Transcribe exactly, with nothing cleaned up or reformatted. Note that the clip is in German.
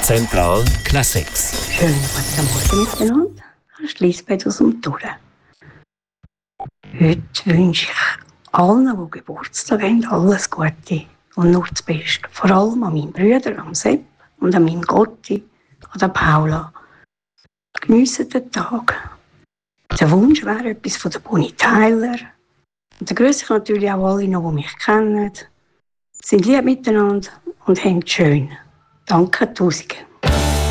Zentral Classics. Schönen guten Morgen miteinander. Das ist Lisbeth aus dem Touren. Heute wünsche ich allen, die Geburtstag haben, alles Gute und nur das Beste. Vor allem an meinen Brüdern, am Sepp und an meinem Gotti, an der Paula. Geniessen den Tag. Der Wunsch wäre etwas von der Bonnie Tyler. Und dann grüße ich natürlich auch alle noch, die mich kennen. Sind lieb miteinander und haben schön. Danke, Tausende.